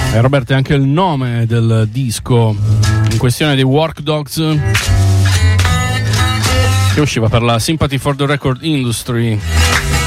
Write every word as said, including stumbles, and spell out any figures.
E Roberto è anche il nome del disco in questione, dei Work Dogs, che usciva per la Sympathy for the Record Industry